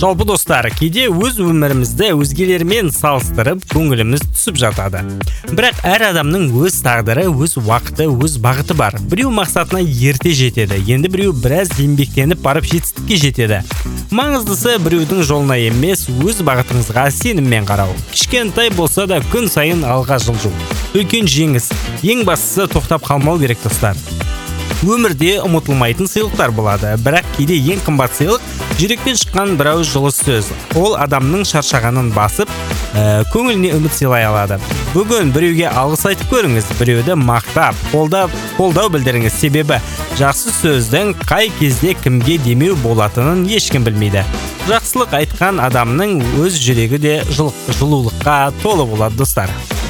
Жалпы достар, кейде өз өмірімізді өзгелермен салыстырып, көңіліміз түсіп жатады. Бірақ әр адамның өз тағдыры, өз уақыты, өз бағыты бар. Біреу мақсатына ерте жетеді, енді біреу біраз еңбектеніп барып жетістікке жетеді. Маңыздысы біреудің жолына емес, өз бағытыңызға сеніммен қарау. Кішкентай болса да күн сайын алға жылжу. Үлкен жеңіс. Ең бастысы тоқтап қалмау керек достар. Өмірде ұмытылмайтын сыйлықтар болады, бірақ кейде ең қымбат сыйлық жүректен шыққан бір ауыз жылы сөз. Ол адамның шаршағанын басып, көңіліне үміт сыйлай алады. Бүгін біреуге алғыс айтып көріңіз, біреуді мақтап, қолдау білдіріңіз, себебі жақсы сөздің қай кезде кімге демеу болатынын ешкім білмейді. Жақсылық айтқан адамның өз жүрегі де жылулыққа толы болады достар.